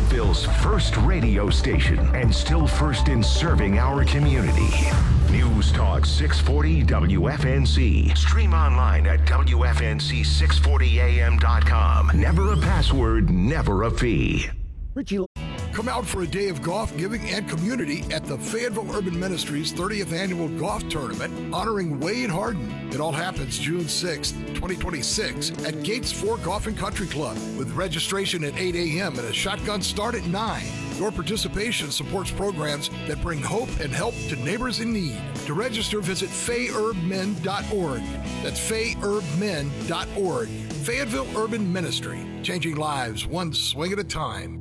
Fayetteville's first radio station and still first in serving our community. News Talk 640 WFNC. Stream online at WFNC640am.com. Never a password, never a fee. Richie. Come out for a day of golf, giving, and community at the Fayetteville Urban Ministries 30th Annual Golf Tournament honoring Wade Harden. It all happens June 6th, 2026 at Gates 4 Golf and Country Club with registration at 8 a.m. and a shotgun start at 9. Your participation supports programs that bring hope and help to neighbors in need. To register, visit fayerbmen.org. That's fayerbmen.org. Fayetteville Urban Ministry, changing lives one swing at a time.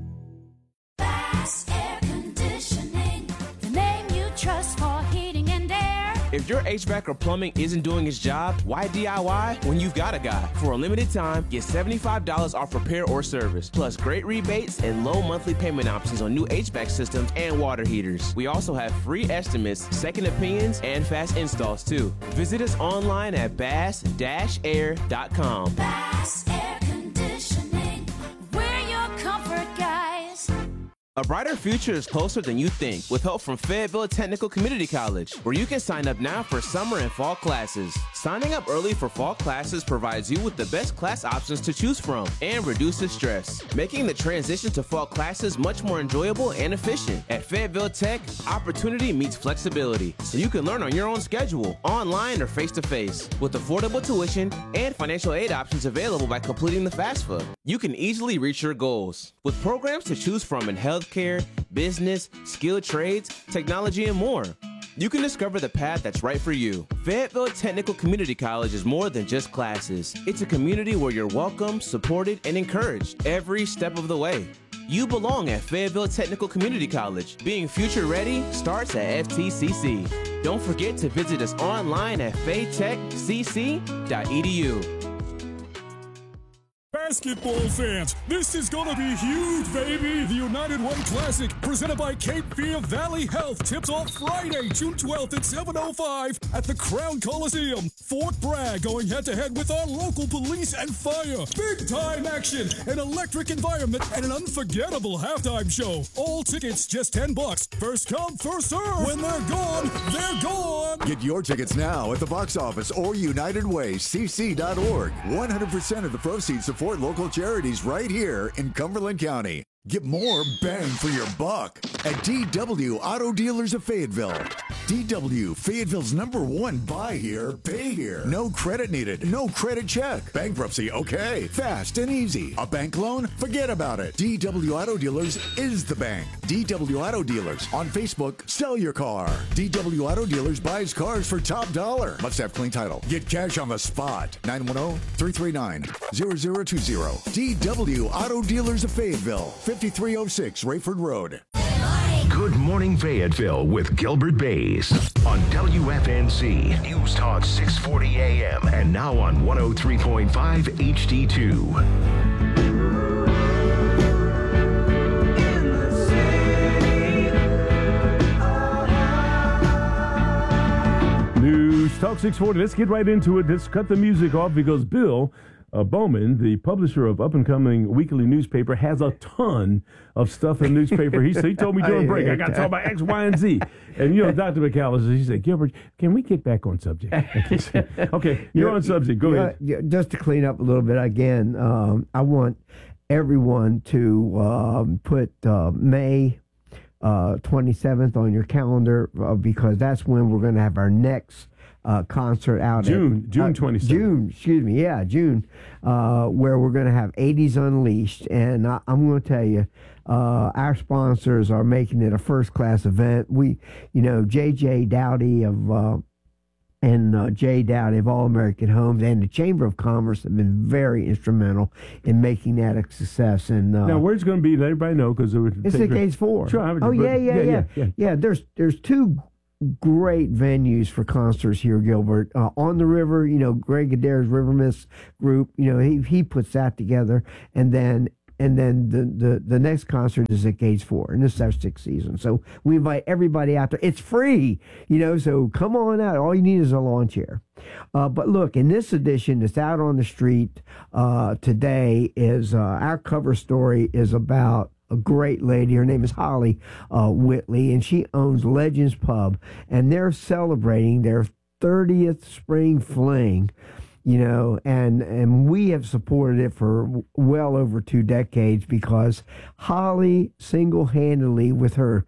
Air Conditioning, the name you trust for heating and air. If your HVAC or plumbing isn't doing its job, why DIY when you've got a guy? For a limited time, get $75 off repair or service, plus great rebates and low monthly payment options on new HVAC systems and water heaters. We also have free estimates, second opinions, and fast installs too. Visit us online at bass-air.com. Bass Air Conditioning, we're your comfort guys. A brighter future is closer than you think with help from Fayetteville Technical Community College, where you can sign up now for summer and fall classes. Signing up early for fall classes provides you with the best class options to choose from and reduces stress, making the transition to fall classes much more enjoyable and efficient. At Fayetteville Tech, opportunity meets flexibility, so you can learn on your own schedule, online or face-to-face, with affordable tuition and financial aid options available by completing the FAFSA. You can easily reach your goals. With programs to choose from in healthcare, business, skilled trades, technology, and more. You can discover the path that's right for you. Fayetteville Technical Community College is more than just classes. It's a community where you're welcome, supported, and encouraged every step of the way. You belong at Fayetteville Technical Community College. Being future ready starts at FTCC. Don't forget to visit us online at faytechcc.edu. Basketball fans, this is gonna be huge, baby! The United Way Classic, presented by Cape Fear Valley Health, tips off Friday, June 12th at 7:05 at the Crown Coliseum. Fort Bragg going head-to-head with our local police and fire. Big-time action, an electric environment, and an unforgettable halftime show. All tickets just $10. First come, first serve. When they're gone, they're gone. Get your tickets now at the box office or UnitedWayCC.org. 100% of the proceeds support local charities right here in Cumberland County. Get more bang for your buck at DW Auto Dealers of Fayetteville. DW, Fayetteville's #1 buy here, pay here. No credit needed, no credit check. Bankruptcy, okay. Fast and easy. A bank loan? Forget about it. DW Auto Dealers is the bank. DW Auto Dealers. On Facebook, sell your car. DW Auto Dealers buys cars for top dollar. Must have clean title. Get cash on the spot. 910-339-0020. DW Auto Dealers of Fayetteville. 5306 Rayford Road. Good Morning Fayetteville with Gilbert Bays on WFNC News Talk 640 AM and now on 103.5 HD2. News Talk 640. Let's get right into it. Let's cut the music off because Bill Bowman, the publisher of up-and-coming weekly newspaper, has a ton of stuff in the newspaper. He told me during break, I got to talk about X, Y, and Z. And, Dr. McAllister, he said, Gilbert, can we get back on subject? Okay, you're on subject. Go ahead. Just to clean up a little bit, again, I want everyone to put May 27th on your calendar because that's when we're going to have our next concert out June 27th. June, where we're going to have 80s Unleashed. And I'm going to tell you, our sponsors are making it a first-class event. J.J. Dowdy of Jay Dowdy of All American Homes and the Chamber of Commerce have been very instrumental in making that a success. And now, where it's going to be, let everybody know because it's at Gates 4. Sure. Yeah. There's two great venues for concerts here, Gilbert. On the river, Greg Adair's River Mist group, he puts that together, and then the next concert is at Gates 4, and this is our 6th season. So we invite everybody out there. It's free, so come on out. All you need is a lawn chair. But look, in this edition that's out on the street today is our cover story is about a great lady. Her name is Holly Whitley, and she owns Legends Pub, and they're celebrating their 30th spring fling. And we have supported it for well over 2 decades because Holly single-handedly with her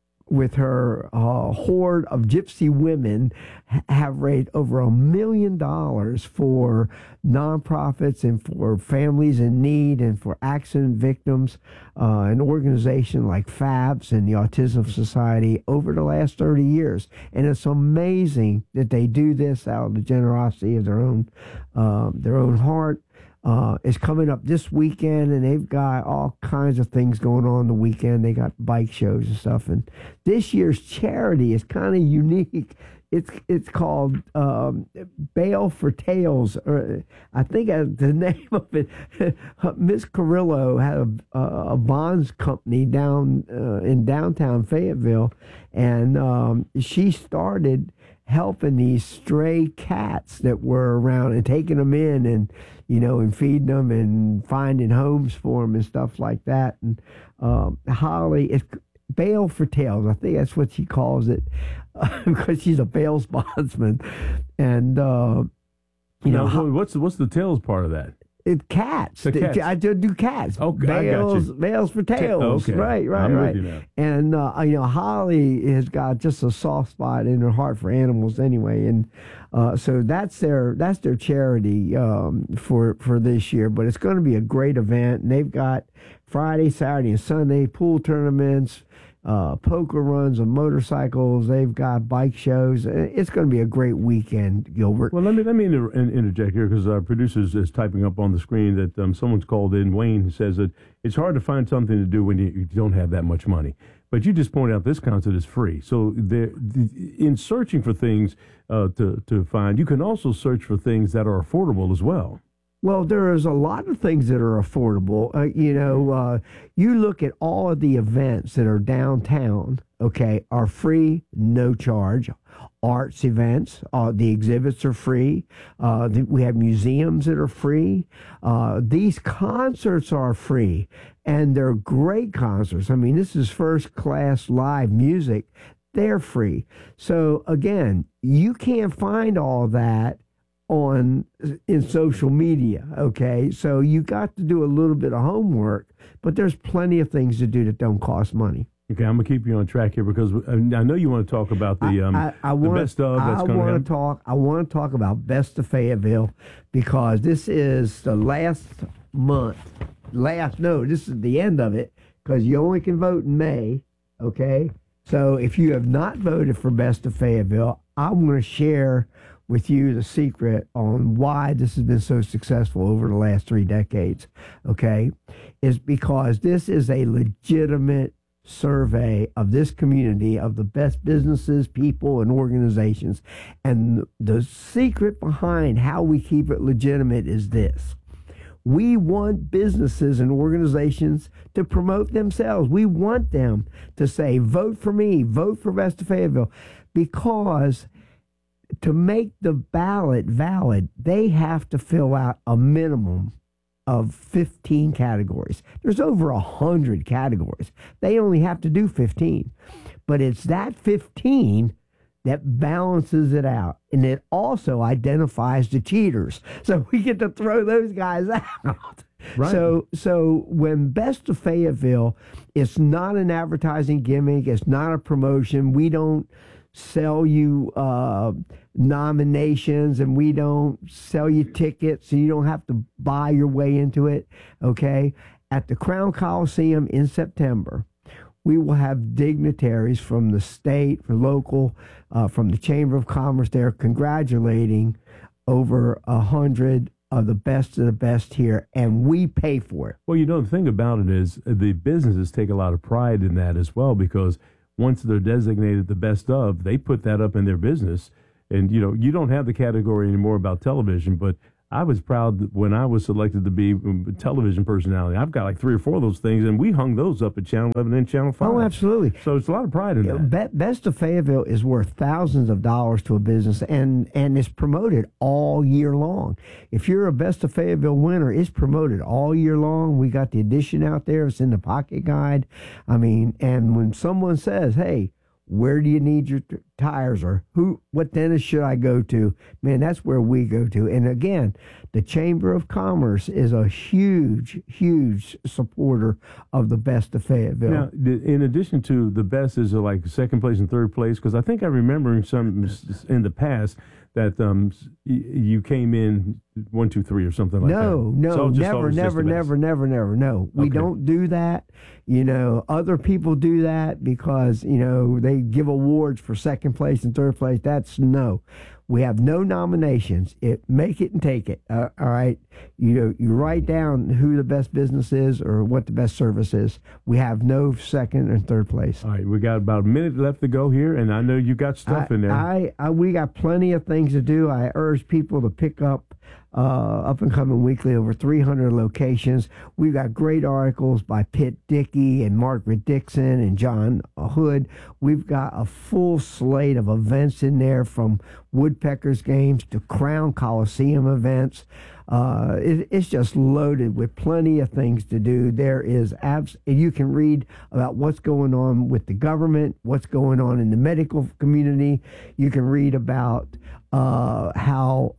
horde of gypsy women have raised over $1 million for nonprofits and for families in need and for accident victims, an organization like FABS and the Autism Society over the last 30 years. And it's amazing that they do this out of the generosity of their own heart. Is coming up this weekend, and they've got all kinds of things going on the weekend. They got bike shows and stuff, and this year's charity is kind of unique. It's called Bail for Tales, or I think the name of it. Miss Carrillo had a bonds company down in downtown Fayetteville, and she started helping these stray cats that were around and taking them in and feeding them and finding homes for them and stuff like that. And Holly is Bail for Tales. I think that's what she calls it because she's a bail bondsman. And what's the tails part of that? It's cats. I do cats. Oh, Bails for Tales. Okay. Right. And Holly has got just a soft spot in her heart for animals anyway, and so that's their charity for this year. But it's going to be a great event, and they've got Friday, Saturday, and Sunday pool tournaments, poker runs of motorcycles. They've got bike shows. It's going to be a great weekend, Gilbert. Well, let me interject here because our producer is typing up on the screen that someone's called in. Wayne says that it's hard to find something to do when you don't have that much money. But you just pointed out this concert is free. So in searching for things to find, you can also search for things that are affordable as well. Well, there is a lot of things that are affordable. You look at all of the events that are downtown, are free, no charge. Arts events, the exhibits are free. We have museums that are free. These concerts are free, and they're great concerts. I mean, this is first-class live music. They're free. So, again, you can't find all that in social media, so you got to do a little bit of homework, but there's plenty of things to do that don't cost money. Okay, I'm gonna keep you on track here because I know you want to talk about the best of that's going to happen. I want to talk about Best of Fayetteville because this is the last month. This is the end of it because you only can vote in May. So if you have not voted for Best of Fayetteville, I'm going to share with you the secret on why this has been so successful over the last 3 decades, is because this is a legitimate survey of this community of the best businesses, people, and organizations. And the secret behind how we keep it legitimate is this. We want businesses and organizations to promote themselves. We want them to say, vote for me, vote for Best of Fayetteville, because to make the ballot valid, they have to fill out a minimum of 15 categories. There's over 100 categories. They only have to do 15. But it's that 15 that balances it out. And it also identifies the cheaters. So we get to throw those guys out. Right. So when Best of Fayetteville, it's not an advertising gimmick. It's not a promotion. We don't sell you nominations, and we don't sell you tickets, so you don't have to buy your way into it. At the Crown Coliseum in September, we will have dignitaries from the state, from local, from the Chamber of Commerce there congratulating over 100 of the best here, and we pay for it. Well, the thing about it is the businesses take a lot of pride in that as well, because once they're designated the best of, they put that up in their business. And, you don't have the category anymore about television, but I was proud that when I was selected to be a television personality. I've got like 3 or 4 of those things, and we hung those up at Channel 11 and Channel 5. Oh, absolutely. So it's a lot of pride in that. Best of Fayetteville is worth thousands of dollars to a business, and it's promoted all year long. If you're a Best of Fayetteville winner, it's promoted all year long. We got the edition out there. It's in the pocket guide. I mean, and when someone says, hey, where do you need your tires, or what dentist should I go to? Man, that's where we go to. And again, the Chamber of Commerce is a huge, huge supporter of the Best of Fayetteville. Now, in addition to the best, is it like second place and third place? Because I think I remember some in the past that you came in 1, 2, 3 or something like that. No, never. No, we don't do that. You know, other people do that because, you know, they give awards for second place and third place. We have no nominations. Make it and take it. All right. You write down who the best business is or what the best service is. We have no second and third place. All right. We got about a minute left to go here, and I know you got stuff in there. We got plenty of things to do. I urge people to pick up Up and Coming Weekly, over 300 locations. We've got great articles by Pitt Dickey and Margaret Dixon and John Hood. We've got a full slate of events in there, from Woodpeckers games to Crown Coliseum events. It's just loaded with plenty of things to do. There is you can read about what's going on with the government, what's going on in the medical community. You can read about how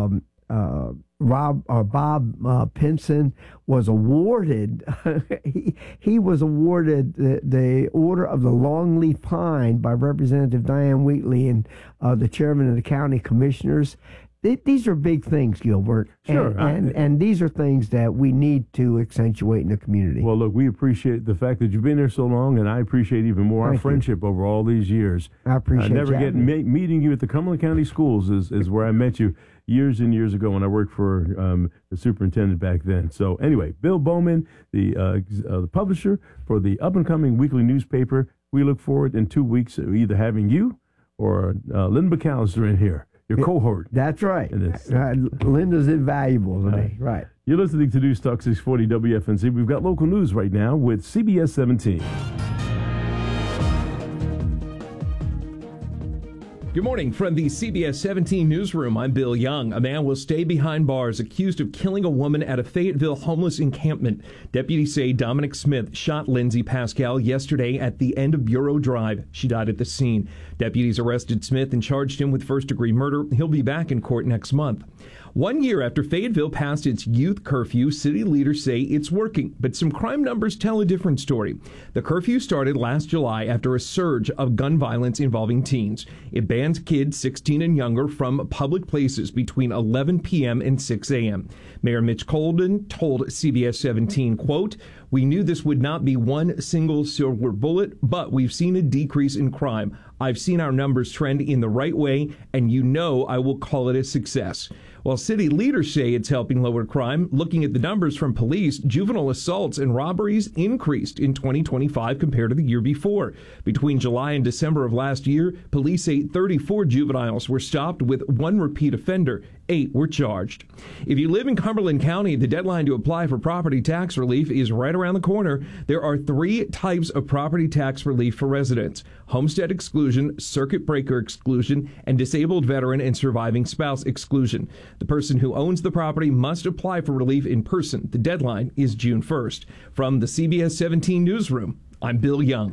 Bob Pinson was awarded. he was awarded the Order of the Longleaf Pine by Representative Diane Wheatley and the chairman of the county commissioners. These are big things, Gilbert. Sure. And these are things that we need to accentuate in the community. Well, look, we appreciate the fact that you've been there so long, and I appreciate even more our friendship over all these years. I appreciate meeting you at the Cumberland County Schools is where I met you years and years ago when I worked for the superintendent back then. So anyway, Bill Bowman, the publisher for the up-and-coming weekly newspaper. We look forward in 2 weeks to either having you or Lynn McAllister in here, your cohort. That's right. Linda's invaluable to me. Right. You're listening to News Talk 640 WFNZ. We've got local news right now with CBS 17. Good morning from the CBS 17 newsroom. I'm Bill Young. A man will stay behind bars accused of killing a woman at a Fayetteville homeless encampment. Deputies say Dominic Smith shot Lindsay Pascal yesterday at the end of Bureau Drive. She died at the scene. Deputies arrested Smith and charged him with first-degree murder. He'll be back in court next month. 1 year after Fayetteville passed its youth curfew, city leaders say it's working, but some crime numbers tell a different story. The curfew started last July after a surge of gun violence involving teens. It bans kids 16 and younger from public places between 11 p.m. and 6 a.m. Mayor Mitch Colden told CBS 17, quote, "We knew this would not be one single silver bullet, but we've seen a decrease in crime. I've seen our numbers trend in the right way, and I will call it a success." While city leaders say it's helping lower crime, looking at the numbers from police, juvenile assaults and robberies increased in 2025 compared to the year before. Between July and December of last year, police say 34 juveniles were stopped with 1 repeat offender. 8 were charged. If you live in Cumberland County, the deadline to apply for property tax relief is right around the corner. There are 3 types of property tax relief for residents: homestead exclusion, circuit breaker exclusion, and disabled veteran and surviving spouse exclusion. The person who owns the property must apply for relief in person. The deadline is June 1st. From the CBS 17 newsroom, I'm Bill Young.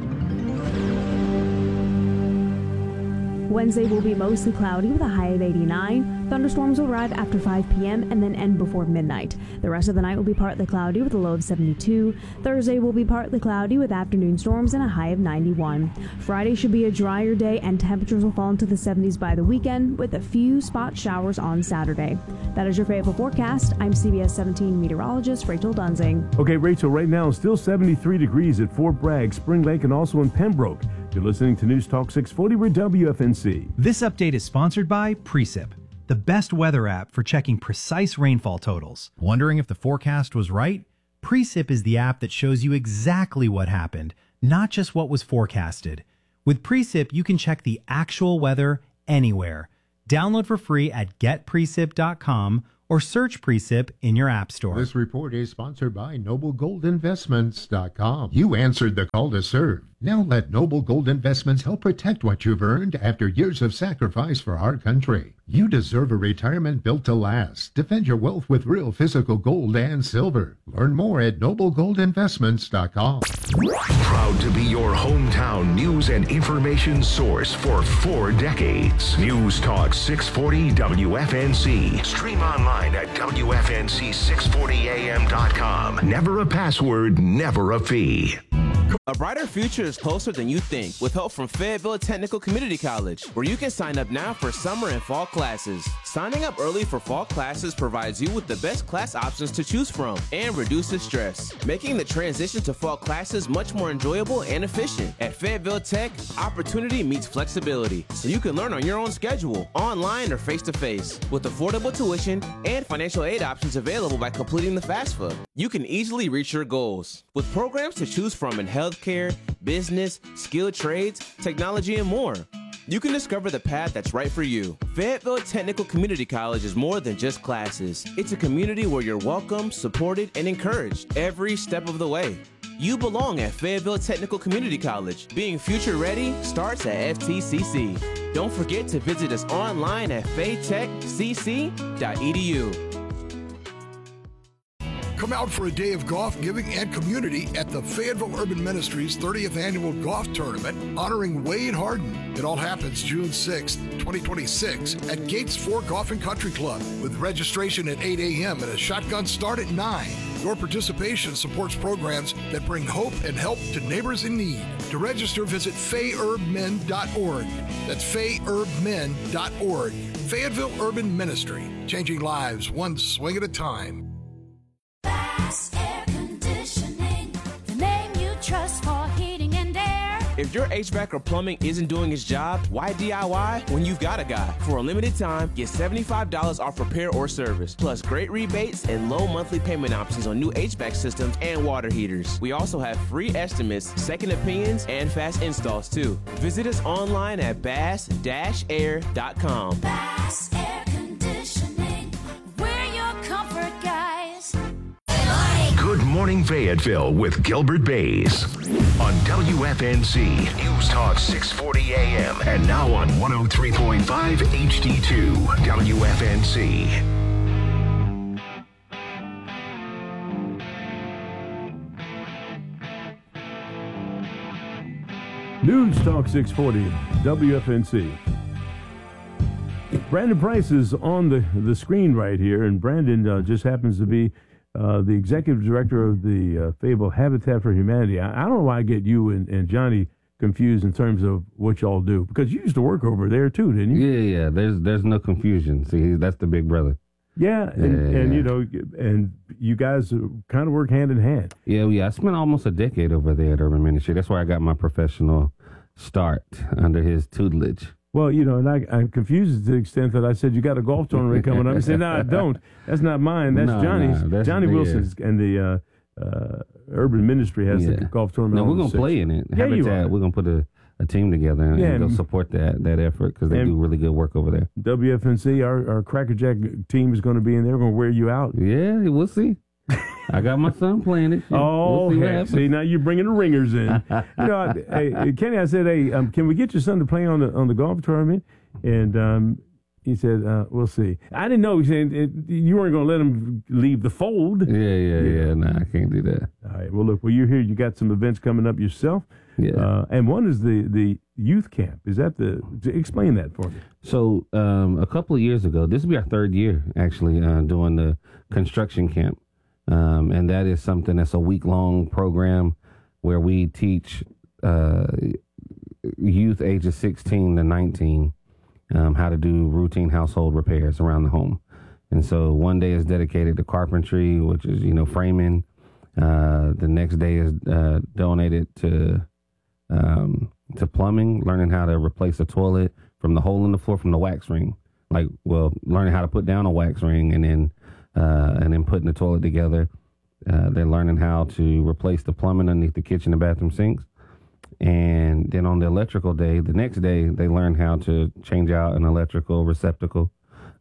Wednesday will be mostly cloudy with a high of 89. Thunderstorms will arrive after 5 p.m. and then end before midnight. The rest of the night will be partly cloudy with a low of 72. Thursday will be partly cloudy with afternoon storms and a high of 91. Friday should be a drier day and temperatures will fall into the 70s by the weekend with a few spot showers on Saturday. That is your Fayetteville forecast. I'm CBS 17 meteorologist Rachel Dunzing. Okay, Rachel, right now it's still 73 degrees at Fort Bragg, Spring Lake, and also in Pembroke. You're listening to News Talk 640 with WFNC. This update is sponsored by Precip, the best weather app for checking precise rainfall totals. Wondering if the forecast was right? Precip is the app that shows you exactly what happened, not just what was forecasted. With Precip, you can check the actual weather anywhere. Download for free at getprecip.com or search Precip in your app store. This report is sponsored by NobleGoldInvestments.com. You answered the call to serve. Now let Noble Gold Investments help protect what you've earned after years of sacrifice for our country. You deserve a retirement built to last. Defend your wealth with real physical gold and silver. Learn more at NobleGoldInvestments.com. Proud to be your hometown news and information source for 4 decades. News Talk 640 WFNC. Stream online at WFNC640am.com. Never a password, never a fee. A brighter future is closer than you think with help from Fayetteville Technical Community College, where you can sign up now for summer and fall classes. Signing up early for fall classes provides you with the best class options to choose from and reduces stress, making the transition to fall classes much more enjoyable and efficient. At Fayetteville Tech, opportunity meets flexibility, so you can learn on your own schedule, online or face-to-face, with affordable tuition and financial aid options available by completing the FAFSA. You can easily reach your goals with programs to choose from in healthcare, business, skilled trades, technology, and more. You can discover the path that's right for you. Fayetteville Technical Community College is more than just classes. It's a community where you're welcome, supported, and encouraged every step of the way. You belong at Fayetteville Technical Community College. Being future ready starts at FTCC. Don't forget to visit us online at faytechcc.edu. Come out for a day of golf, giving, and community at the Fayetteville Urban Ministries 30th Annual Golf Tournament honoring Wade Harden. It all happens June 6th, 2026 at Gates 4 Golf and Country Club with registration at 8 a.m. and a shotgun start at 9. Your participation supports programs that bring hope and help to neighbors in need. To register, visit fayerbmen.org. That's fayerbmen.org. Fayetteville Urban Ministry, changing lives one swing at a time. Fast Air Conditioning, the name you trust for heating and air. If your HVAC or plumbing isn't doing its job, why DIY when you've got a guy? For a limited time, get $75 off repair or service, plus great rebates and low monthly payment options on new HVAC systems and water heaters. We also have free estimates, second opinions, and fast installs too. Visit us online at bass-air.com. Fast Air Conditioning, we're your comfort guys. Good Morning Fayetteville with Gilbert Bays on WFNC News Talk 640 AM and now on 103.5 HD2 WFNC. News Talk 640 WFNC. Brandon Price is on the screen right here, and Brandon just happens to be the executive director of the Fayetteville Habitat for Humanity. I don't know why I get you and Johnny confused in terms of what y'all do, because you used to work over there too, didn't you? Yeah. There's no confusion. See, that's the big brother. Yeah, and you know, and you guys kind of work hand in hand. Yeah. I spent almost a decade over there at Urban Ministry. That's where I got my professional start under his tutelage. Well, you know, and I'm confused to the extent that I said, you got a golf tournament coming up. He said, no, I don't. That's not mine. That's Johnny's. That's Johnny Wilson's, and the Urban Ministry has the golf tournament. No, we're going to play in it. Yeah, Habitat, we're going to put a team together and go support that effort, because they do really good work over there. WFNC, our Crackerjack team is going to be in there. We're going to wear you out. Yeah, we'll see. I got my son playing it. Oh, we'll see, now you're bringing the ringers in. You know, hey, Kenny, I said, hey, can we get your son to play on the golf tournament? And he said, we'll see. I didn't know. He said you weren't going to let him leave the fold. Yeah. No, I can't do that. All right. Well, look, you're here. You got some events coming up yourself. Yeah. And one is the youth camp. Is that explain that for me? So a couple of years ago, this will be our third year actually doing the construction camp. And that is something that's a week-long program where we teach youth ages 16 to 19 how to do routine household repairs around the home. And so one day is dedicated to carpentry, which is, framing. The next day is donated to plumbing, learning how to replace a toilet from the hole in the floor from the wax ring. Learning how to put down a wax ring and then putting the toilet together. They're learning how to replace the plumbing underneath the kitchen and bathroom sinks. And then on the electrical day, the next day, they learn how to change out an electrical receptacle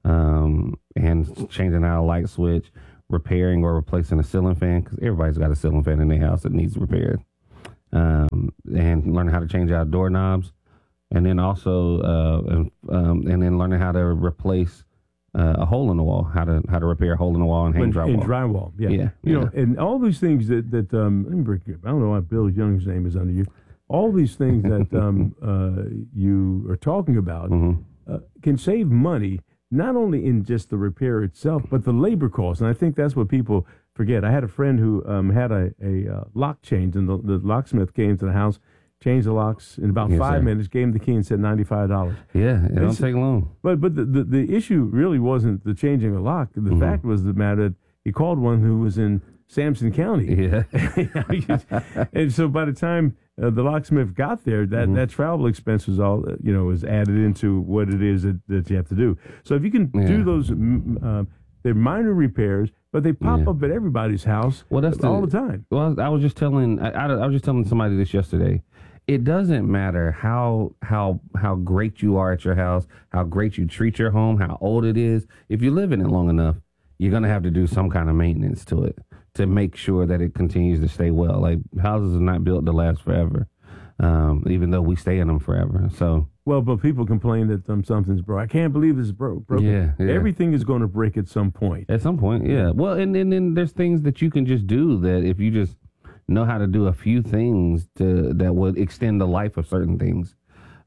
and changing out a light switch, repairing or replacing a ceiling fan, because everybody's got a ceiling fan in their house that needs repaired, and learning how to change out doorknobs, and then also and then learning how to replace a hole in the wall, how to repair a hole in the wall and hang drywall. In drywall, yeah. You know, and all these things that let me break it. I don't know why Bill Young's name is under you. All these things that you are talking about can save money, not only in just the repair itself, but the labor costs. And I think that's what people forget. I had a friend who had a lock change, and the locksmith came to the house, changed the locks in about 5 minutes, gave him the key, and said $95. Yeah, it don't take long. But the issue really wasn't the changing a lock. The fact was the matter that he called one who was in Sampson County. Yeah. And so by the time the locksmith got there, that travel expense was all, was added into what it is that you have to do. So if you can do those, they're minor repairs, but they pop up at everybody's house all the time. Well, I was just telling somebody this yesterday. It doesn't matter how great you are at your house, how great you treat your home, how old it is. If you live in it long enough, you're going to have to do some kind of maintenance to it to make sure that it continues to stay well. Like, houses are not built to last forever, even though we stay in them forever. So, well, but people complain that something's broke. I can't believe it's broken. Yeah. Everything is going to break at some point. At some point, yeah. Well, and then there's things that you can just do that if you just know how to do a few things that would extend the life of certain things.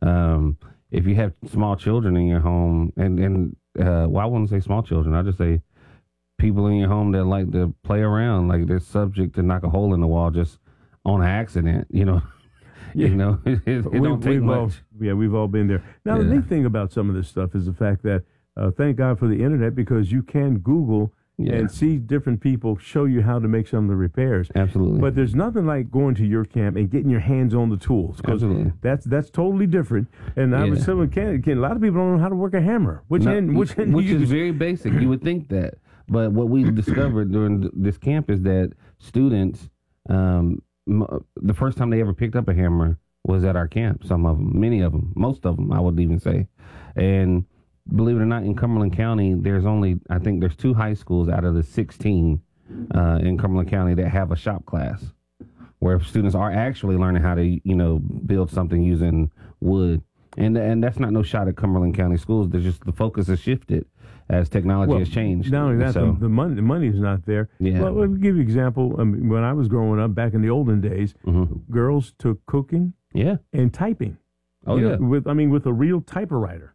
If you have small children in your home, and I wouldn't say small children, I'll just say people in your home that like to play around, like they're subject to knock a hole in the wall just on accident, it don't take much. We've all been there. Now, the neat thing about some of this stuff is the fact that, thank God for the internet, because you can Google and see different people show you how to make some of the repairs. Absolutely. But there's nothing like going to your camp and getting your hands on the tools. Absolutely. That's totally different. And I was telling Ken, a lot of people don't know how to work a hammer. Which is very basic. You would think that. But what we discovered during this camp is that students, the first time they ever picked up a hammer was at our camp. Some of them, many of them, most of them, I would even say. And believe it or not, in Cumberland County, there's 2 high schools out of the 16 in Cumberland County that have a shop class where students are actually learning how to, build something using wood. And that's not no shot at Cumberland County schools. There's just the focus has shifted as technology has changed. Not only that, the money is not there. Yeah. Well, let me give you an example. When I was growing up back in the olden days, girls took cooking and typing. With a real typewriter.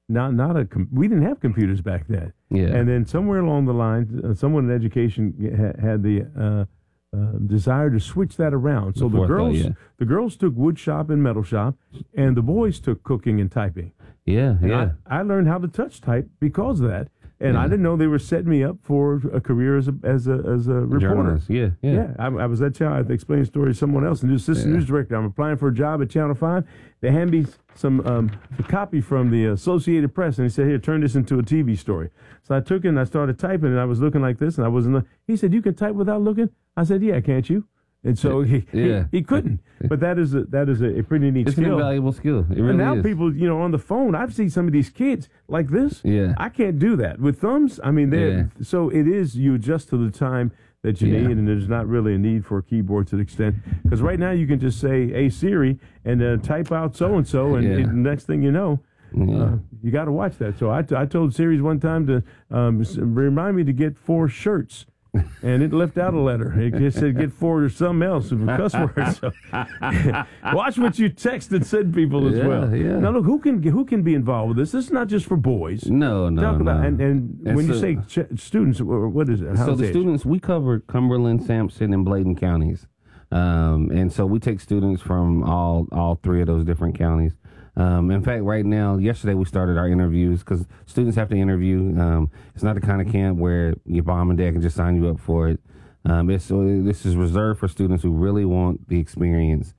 We didn't have computers back then. Yeah. And then somewhere along the line, someone in education had the desire to switch that around. So the girls took wood shop and metal shop, and the boys took cooking and typing. Yeah. I learned how to touch type because of that. And I didn't know they were setting me up for a career as a reporter. Journalist. Yeah. I was that child. I explained a story to someone else, and assistant news director. I'm applying for a job at Channel 5. They hand me some a copy from the Associated Press, and he said, "Here, turn this into a TV story." So I took it and I started typing, and I was looking like this, and I wasn't. He said, "You can type without looking?" I said, "Yeah, can't you?" And so he couldn't. But that is a pretty neat skill. It's an invaluable skill. It really and now is. people, on the phone, I've seen some of these kids like this. Yeah. I can't do that. With thumbs, so it is, you adjust to the time that you need, and there's not really a need for a keyboard to the extent. Because right now you can just say, "Hey, Siri," and type out so-and-so, and the next thing you know, you got to watch that. So I told Siri one time to remind me to get 4 shirts. And it left out a letter. It just said get 4 or something else with cuss words. So, watch what you text and send people as well. Yeah. Now look, who can be involved with this? This is not just for boys. No. Talk about and when you say students, what is it? So the students, we cover Cumberland, Sampson, and Bladen counties, and so we take students from all 3 of those different counties. In fact, right now, yesterday we started our interviews because students have to interview. It's not the kind of camp where your mom and dad can just sign you up for it. This is reserved for students who really want the experience.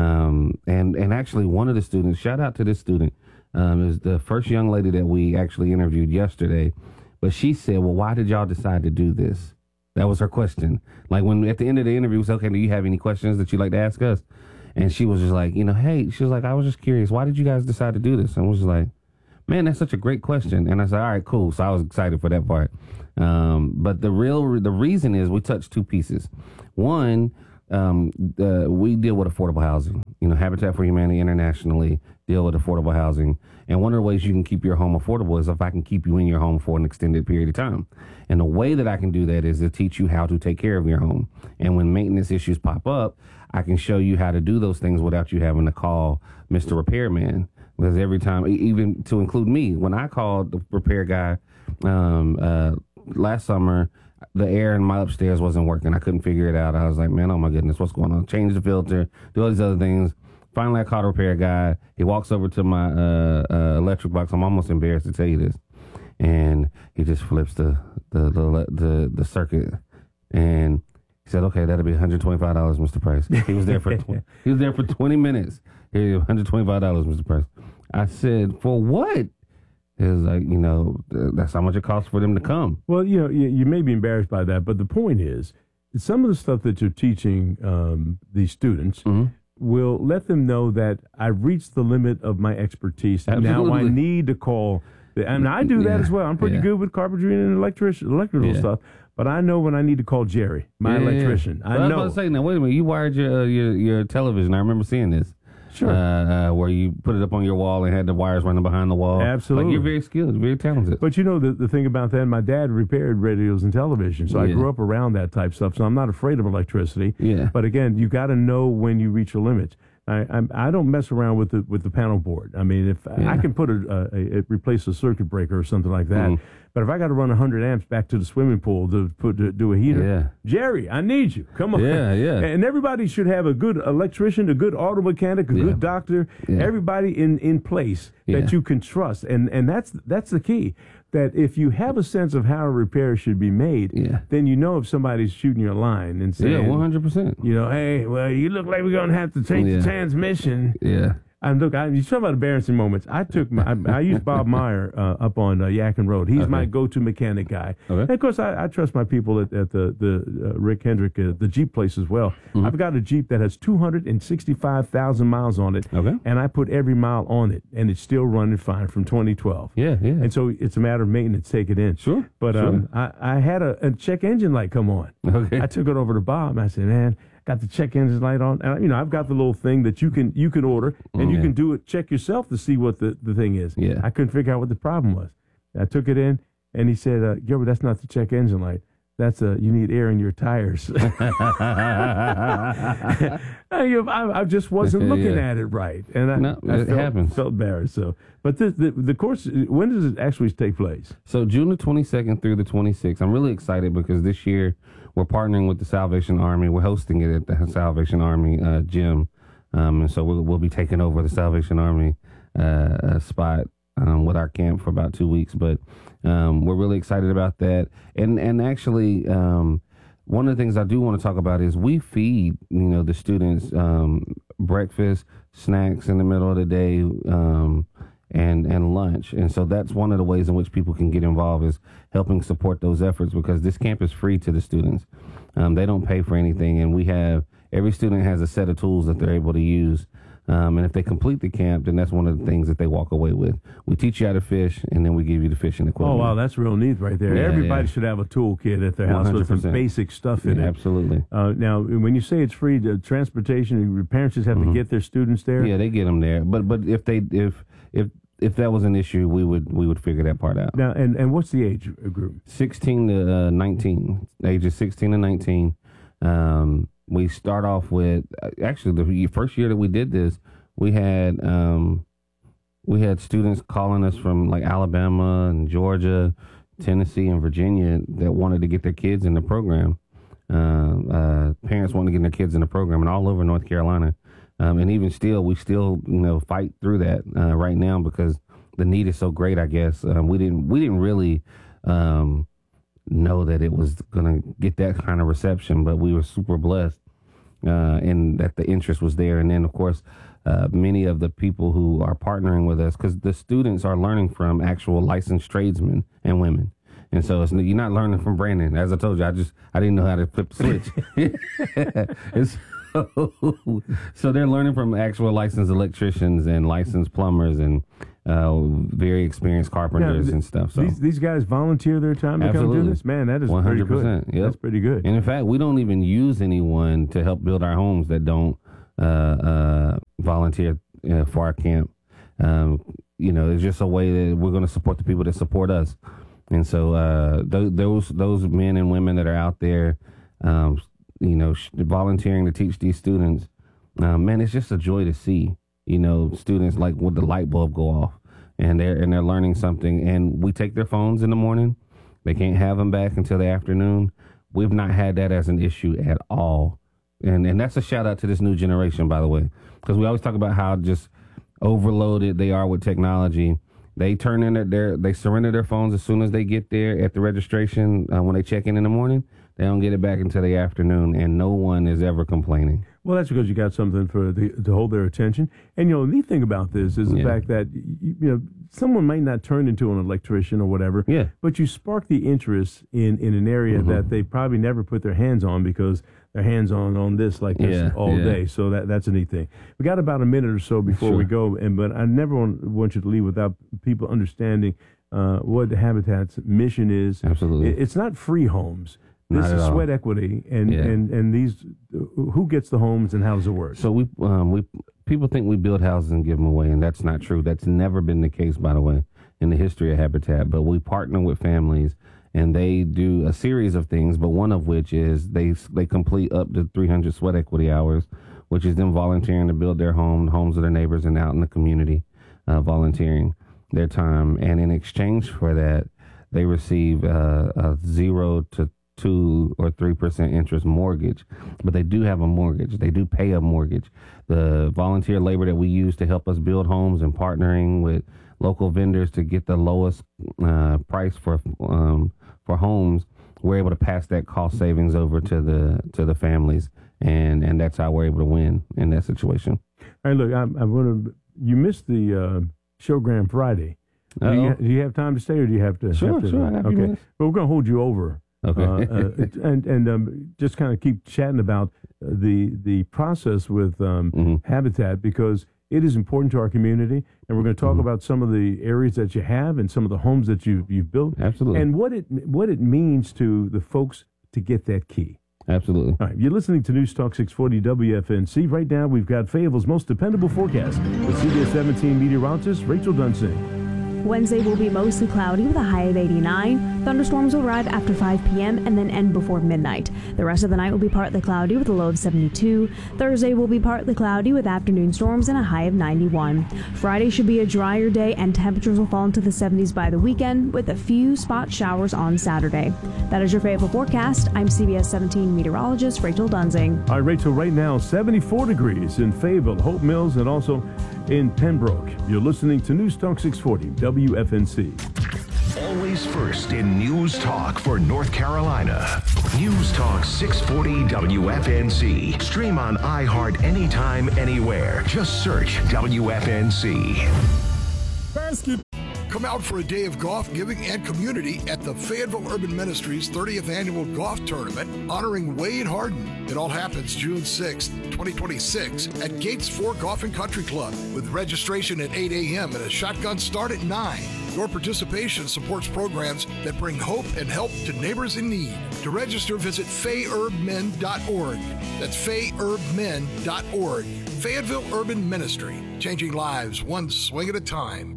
And actually, one of the students, shout out to this student, is the first young lady that we actually interviewed yesterday. But she said, "Well, why did y'all decide to do this?" That was her question. Like when at the end of the interview, we said, "Okay, do you have any questions that you'd like to ask us?" And she was just like, hey, she was like, "I was just curious. Why did you guys decide to do this?" And I was just like, man, that's such a great question. And I said, all right, cool. So I was excited for that part. But the reason is we touched two pieces. One, we deal with affordable housing. Habitat for Humanity internationally deal with affordable housing. And one of the ways you can keep your home affordable is if I can keep you in your home for an extended period of time. And the way that I can do that is to teach you how to take care of your home. And when maintenance issues pop up, I can show you how to do those things without you having to call Mr. Repairman. Because every time, even to include me, when I called the repair guy last summer, the air in my upstairs wasn't working. I couldn't figure it out. I was like, man, oh my goodness, what's going on? Change the filter, do all these other things. Finally, I called a repair guy. He walks over to my electric box. I'm almost embarrassed to tell you this. And he just flips the circuit. And he said, okay, that'll be $125, Mr. Price. He was there for 20 minutes. Here, $125, Mr. Price. I said, for what? It was like, that's how much it costs for them to come. Well, you may be embarrassed by that, but the point is, some of the stuff that you're teaching these students will let them know that I've reached the limit of my expertise. Absolutely. Now I need to call. And I do that as well. I'm pretty good with carpentry and electrical stuff. But I know when I need to call Jerry, my electrician. I know. I was about to say, now, wait a minute. You wired your television. I remember seeing this. Sure. Where you put it up on your wall and had the wires running behind the wall. Absolutely. Like, you're very skilled, very talented. But the thing about that, my dad repaired radios and television, so I grew up around that type stuff, so I'm not afraid of electricity. Yeah. But again, you got to know when you reach your limits. I don't mess around with the panel board. I mean, if I can put replace a circuit breaker or something like that, but if I got to run 100 amps back to the swimming pool to do a heater, Jerry, I need you. Come on. Yeah. And everybody should have a good electrician, a good auto mechanic, a good doctor. Everybody in place that you can trust, and that's the key. That if you have a sense of how a repair should be made, then you know if somebody's shooting your line and saying, 100%. Hey, well, you look like we're going to have to change the transmission. Yeah. And look, you talk about embarrassing moments. I used Bob Meyer up on Yakin Road. He's my go-to mechanic guy. Okay. And of course, I trust my people at the Rick Hendrick, the Jeep place as well. I've got a Jeep that has 265,000 miles on it. Okay. And I put every mile on it, and it's still running fine from 2012. Yeah. And so it's a matter of maintenance, take it in. Sure. But I had a check engine light come on. Okay. I took it over to Bob, and I said, man, got the check engine light on. And, I've got the little thing that you can order, and you can do it, check yourself to see what the thing is. Yeah. I couldn't figure out what the problem was. I took it in, and he said, Gilbert, that's not the check engine light. That's you need air in your tires. I just wasn't looking at it right, and I felt embarrassed. So, but the course, when does it actually take place? So June the 22nd through the 26th. I'm really excited because this year we're partnering with the Salvation Army. We're hosting it at the Salvation Army gym, and so we'll be taking over the Salvation Army spot with our camp for about 2 weeks. But we're really excited about that. And actually, one of the things I do want to talk about is we feed the students breakfast, snacks in the middle of the day, and lunch. And so that's one of the ways in which people can get involved, is helping support those efforts, because this camp is free to the students. They don't pay for anything, and every student has a set of tools that they're able to use. And if they complete the camp, then that's one of the things that they walk away with. We teach you how to fish, and then we give you the fishing equipment. Oh, wow, that's real neat right there. Everybody should have a toolkit at their house with some basic stuff in it. Absolutely. Now, when you say it's free, the transportation, your parents just have to get their students there? Yeah, they get them there. But if that was an issue, we would figure that part out. Now, and what's the age group? 16 to 19. Ages 16 to 19. We start off with, actually, the first year that we did this, we had students calling us from like Alabama and Georgia, Tennessee, and Virginia that wanted to get their kids in the program. Parents wanted to get their kids in the program, and all over North Carolina. And even still, we still fight through that right now, because the need is so great. I guess we didn't really know that it was going to get that kind of reception, but we were super blessed and that the interest was there. And then, of course, many of the people who are partnering with us, because the students are learning from actual licensed tradesmen and women. And so you're not learning from Brandon. As I told you, I didn't know how to flip the switch. So they're learning from actual licensed electricians and licensed plumbers and very experienced carpenters and stuff. So these guys volunteer their time to come do this? Man, that is 100%. Pretty good. Yep. That's pretty good. And in fact, we don't even use anyone to help build our homes that don't volunteer for our camp. It's just a way that we're going to support the people that support us. And so those men and women that are out there, volunteering to teach these students, man, it's just a joy to see, students like with the light bulb go off and they're learning something. And we take their phones in the morning. They can't have them back until the afternoon. We've not had that as an issue at all. And that's a shout out to this new generation, by the way, because we always talk about how just overloaded they are with technology. They turn in they surrender their phones as soon as they get there at the registration. When they check in the morning, they don't get it back until the afternoon, and no one is ever complaining. Well, that's because you got something to hold their attention. And, the neat thing about this is the fact that, someone might not turn into an electrician or whatever, but you spark the interest in an area that they probably never put their hands on because their hands on this like this all day. So that's a neat thing. We got about a minute or so before we go, but I never want you to leave without people understanding what the Habitat's mission is. Absolutely. It's not free homes. This is sweat equity, and these who gets the homes and how does it work? So we people think we build houses and give them away, and that's not true. That's never been the case, by the way, in the history of Habitat. But we partner with families, and they do a series of things. But one of which is they complete up to 300 sweat equity hours, which is them volunteering to build their homes of their neighbors and out in the community, volunteering their time. And in exchange for that, they receive a 0 to 2 or 3% interest mortgage, but they do have a mortgage. They do pay a mortgage. The volunteer labor that we use to help us build homes and partnering with local vendors to get the lowest price for homes, we're able to pass that cost savings over to the families, and that's how we're able to win in that situation. All right, look, you missed the showgram Friday. Do you have time to stay, or do you have to? Sure. Okay, but we're going to hold you over. Okay. and just kind of keep chatting about the process with Habitat, because it is important to our community, and we're going to talk about some of the areas that you have and some of the homes that you've built. Absolutely. And what it means to the folks to get that key. Absolutely. All right, you're listening to News Talk 640 WFNC. Right now, we've got Fayetteville's most dependable forecast with CBS 17 meteorologist Rachel Dunsing. Wednesday will be mostly cloudy with a high of 89. Thunderstorms will arrive after 5 p.m. and then end before midnight. The rest of the night will be partly cloudy with a low of 72. Thursday will be partly cloudy with afternoon storms and a high of 91. Friday should be a drier day, and temperatures will fall into the 70s by the weekend with a few spot showers on Saturday. That is your Fayetteville forecast. I'm CBS 17 meteorologist Rachel Dunsing. All right, Rachel, right now 74 degrees in Fayetteville, Hope Mills, and also in Pembroke. You're listening to News Talk 640 WFNC. Always first in News Talk for North Carolina. News Talk 640 WFNC. Stream on iHeart anytime, anywhere. Just search WFNC. Basket. Come out for a day of golf, giving, and community at the Fayetteville Urban Ministries 30th Annual Golf Tournament honoring Wade Harden. It all happens June 6th, 2026 at Gates 4 Golf and Country Club with registration at 8 a.m. and a shotgun start at 9. Your participation supports programs that bring hope and help to neighbors in need. To register, visit FayUrbMen.org. That's FayUrbMen.org. Fayetteville Urban Ministry, changing lives one swing at a time.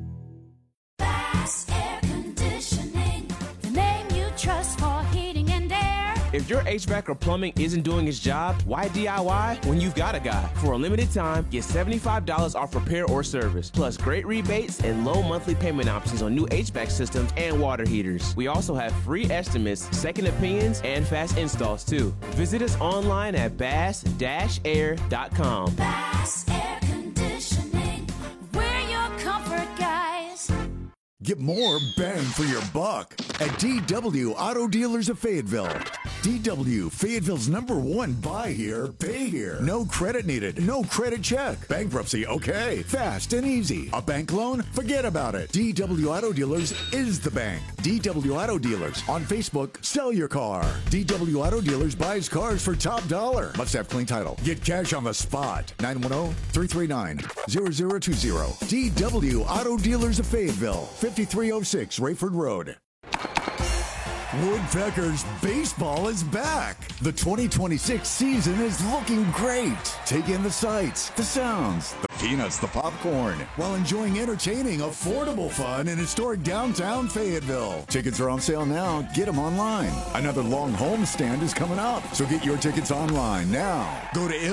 Fast Air Conditioning, the name you trust for heating and air. If your HVAC or plumbing isn't doing its job, why DIY when you've got a guy? For a limited time, get $75 off repair or service, plus great rebates and low monthly payment options on new HVAC systems and water heaters. We also have free estimates, second opinions, and fast installs too. Visit us online at bass-air.com. Fast Air Conditioning, we're your comfort guys. Get more bang for your buck at DW Auto Dealers of Fayetteville. DW, Fayetteville's #1 buy here, pay here. No credit needed, no credit check. Bankruptcy, okay. Fast and easy. A bank loan? Forget about it. DW Auto Dealers is the bank. DW Auto Dealers. On Facebook, sell your car. DW Auto Dealers buys cars for top dollar. Must have clean title. Get cash on the spot. 910-339-0020. DW Auto Dealers of Fayetteville. 5306 Rayford Road. Woodpeckers baseball is back. The 2026 season is looking great. Take in the sights, the sounds, the peanuts, the popcorn, while enjoying entertaining, affordable fun in historic downtown Fayetteville. Tickets are on sale now. Get them online. Another long homestand is coming up, so get your tickets online now. Go to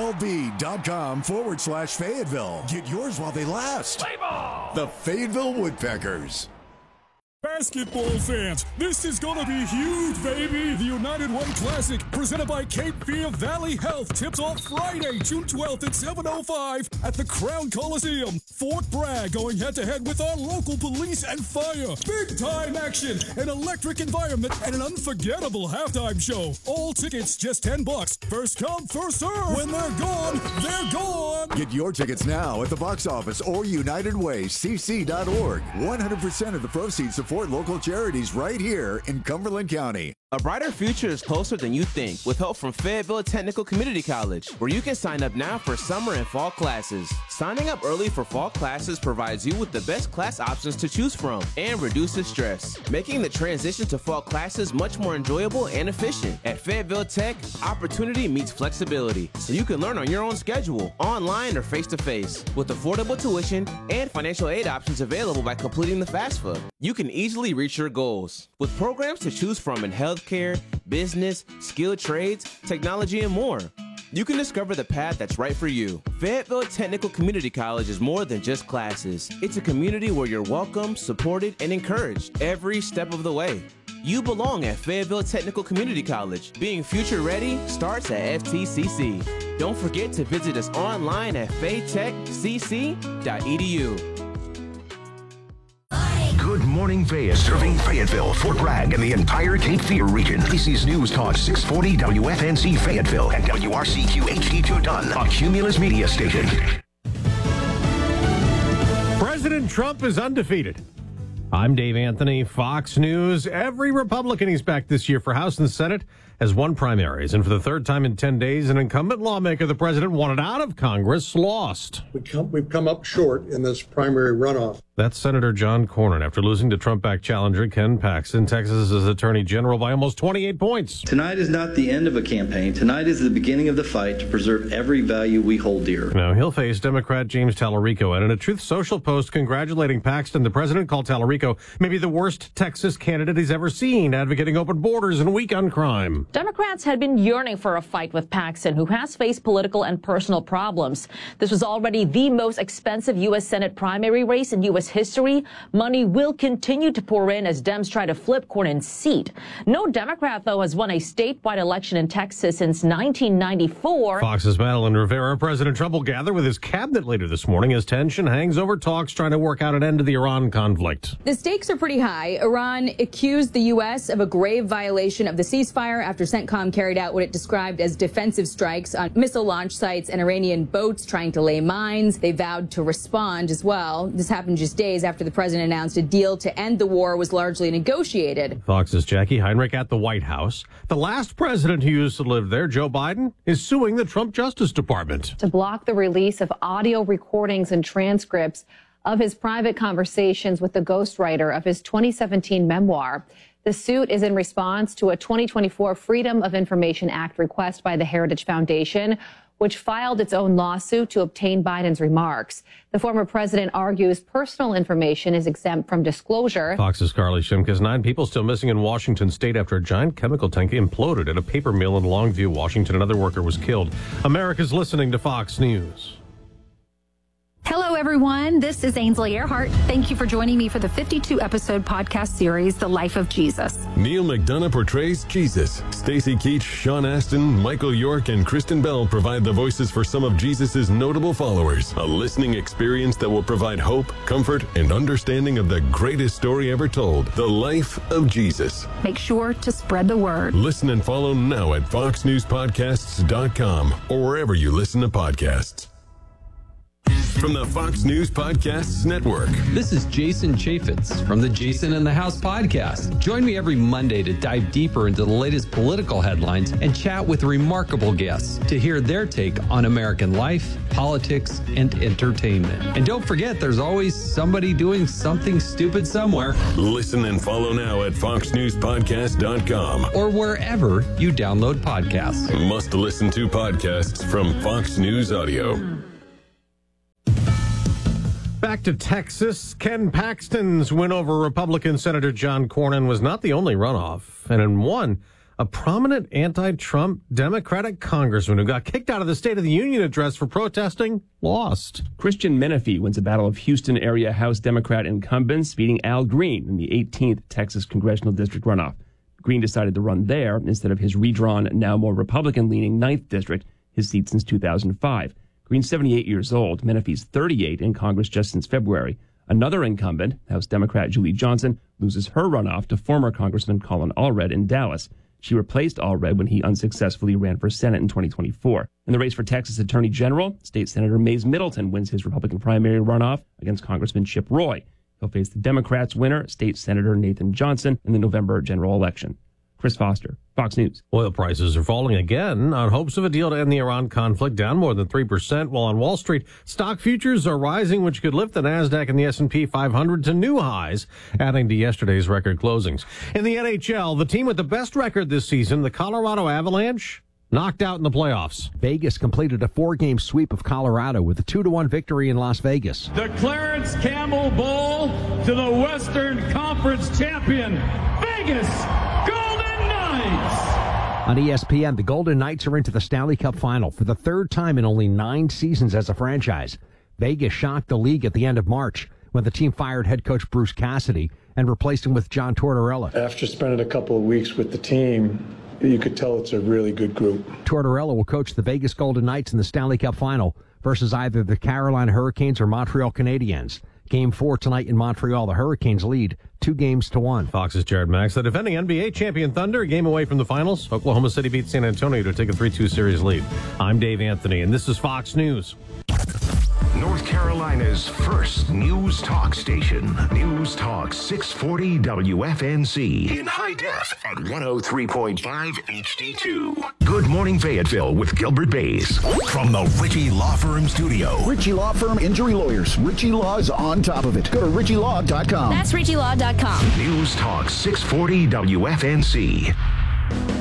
MILB.com/Fayetteville. Get yours while they last. Play ball! The Fayetteville Woodpeckers. Basketball fans, this is gonna be huge, baby! The United Way Classic, presented by Cape Fear Valley Health, tips off Friday, June 12th at 7:05 at the Crown Coliseum. Fort Bragg going head-to-head with our local police and fire. Big-time action, an electric environment, and an unforgettable halftime show. All tickets just $10. First come, first serve. When they're gone, they're gone. Get your tickets now at the box office or UnitedWayCC.org. 100% of the proceeds support local charities right here in Cumberland County. A brighter future is closer than you think with help from Fayetteville Technical Community College, where you can sign up now for summer and fall classes. Signing up early for fall classes provides you with the best class options to choose from and reduces stress, making the transition to fall classes much more enjoyable and efficient. At Fayetteville Tech, opportunity meets flexibility, so you can learn on your own schedule, online or face-to-face, with affordable tuition and financial aid options available by completing the FAFSA. You can easily reach your goals. With programs to choose from in healthcare, business, skilled trades, technology, and more. You can discover the path that's right for you. Fayetteville Technical Community College is more than just classes. It's a community where you're welcome, supported, and encouraged every step of the way. You belong at Fayetteville Technical Community College. Being future ready starts at FTCC. Don't forget to visit us online at faytechcc.edu. Good morning, Fayette. Serving Fayetteville, Fort Bragg, and the entire Cape Fear region. This is News Talk 640 WFNC Fayetteville and WRCQ HD2 Dunn, a Cumulus media station. President Trump is undefeated. I'm Dave Anthony, Fox News. Every Republican he's backed this year for House and Senate has won primaries. And for the third time in 10 days, an incumbent lawmaker the president wanted out of Congress lost. We've come up short in this primary runoff. That's Senator John Cornyn after losing to Trump-backed challenger Ken Paxton, Texas's attorney general, by almost 28 points. Tonight is not the end of a campaign. Tonight is the beginning of the fight to preserve every value we hold dear. Now, he'll face Democrat James Tallarico. And in a Truth Social post congratulating Paxton, the president called Tallarico maybe the worst Texas candidate he's ever seen, advocating open borders and weak on crime. Democrats had been yearning for a fight with Paxton, who has faced political and personal problems. This was already the most expensive U.S. Senate primary race in U.S. history. Money will continue to pour in as Dems try to flip Cornyn's seat. No Democrat, though, has won a statewide election in Texas since 1994. Fox's Madeline Rivera. President Trump will gather with his cabinet later this morning as tension hangs over talks trying to work out an end to the Iran conflict. The stakes are pretty high. Iran accused the U.S. of a grave violation of the ceasefire after CENTCOM carried out what it described as defensive strikes on missile launch sites and Iranian boats trying to lay mines. They vowed to respond as well. This happened just days after the president announced a deal to end the war was largely negotiated. Fox's Jackie Heinrich at the White House. The last president who used to live there, Joe Biden, is suing the Trump Justice Department to block the release of audio recordings and transcripts of his private conversations with the ghostwriter of his 2017 memoir. The suit is in response to a 2024 Freedom of Information Act request by the Heritage Foundation, which filed its own lawsuit to obtain Biden's remarks. The former president argues personal information is exempt from disclosure. Fox's Carly Shimkus. 9 people still missing in Washington state after a giant chemical tank imploded at a paper mill in Longview, Washington. Another worker was killed. America's listening to Fox News. Hello, everyone. This is Ainsley Earhart. Thank you for joining me for the 52-episode podcast series, The Life of Jesus. Neil McDonough portrays Jesus. Stacey Keach, Sean Astin, Michael York, and Kristen Bell provide the voices for some of Jesus' notable followers. A listening experience that will provide hope, comfort, and understanding of the greatest story ever told, The Life of Jesus. Make sure to spread the word. Listen and follow now at foxnewspodcasts.com or wherever you listen to podcasts. From the Fox News Podcasts Network. This is Jason Chaffetz from the Jason in the House podcast. Join me every Monday to dive deeper into the latest political headlines and chat with remarkable guests to hear their take on American life, politics, and entertainment. And don't forget, there's always somebody doing something stupid somewhere. Listen and follow now at foxnewspodcast.com or wherever you download podcasts. Must listen to podcasts from Fox News Audio. Back to Texas. Ken Paxton's win over Republican Senator John Cornyn was not the only runoff. And in one, a prominent anti-Trump Democratic congressman who got kicked out of the State of the Union address for protesting lost. Christian Menefee wins a battle of Houston area House Democrat incumbents, beating Al Green in the 18th Texas congressional district runoff. Green decided to run there instead of his redrawn, now more Republican-leaning 9th district, his seat since 2005. Green's 78 years old. Menefee's 38 in Congress just since February. Another incumbent, House Democrat Julie Johnson, loses her runoff to former Congressman Colin Allred in Dallas. She replaced Allred when he unsuccessfully ran for Senate in 2024. In the race for Texas Attorney General, State Senator Mays Middleton wins his Republican primary runoff against Congressman Chip Roy. He'll face the Democrats' winner, State Senator Nathan Johnson, in the November general election. Chris Foster, Fox News. Oil prices are falling again on hopes of a deal to end the Iran conflict, down more than 3%, while on Wall Street, stock futures are rising, which could lift the NASDAQ and the S&P 500 to new highs, adding to yesterday's record closings. In the NHL, the team with the best record this season, the Colorado Avalanche, knocked out in the playoffs. Vegas completed a 4-game sweep of Colorado with a 2-1 victory in Las Vegas. The Clarence Campbell Bowl to the Western Conference champion, Vegas Golden Knights. On ESPN, the Golden Knights are into the Stanley Cup final for the third time in only 9 seasons as a franchise. Vegas shocked the league at the end of March when the team fired head coach Bruce Cassidy and replaced him with John Tortorella. After spending a couple of weeks with the team, you could tell it's a really good group. Tortorella will coach the Vegas Golden Knights in the Stanley Cup final versus either the Carolina Hurricanes or Montreal Canadiens. Game 4 tonight in Montreal. The Hurricanes lead 2-1. Fox's Jared Max. The defending NBA champion Thunder, a game away from the finals. Oklahoma City beat San Antonio to take a 3-2 series lead. I'm Dave Anthony, and this is Fox News. North Carolina's first news talk station. News Talk 640 WFNZ. In high def at 103.5 HD2. Good Morning Fayetteville with Gilbert Bays. From the Ritchie Law Firm studio. Ritchie Law Firm Injury Lawyers. Ritchie Law is on top of it. Go to RitchieLaw.com. That's RitchieLaw.com. News Talk 640 WFNZ.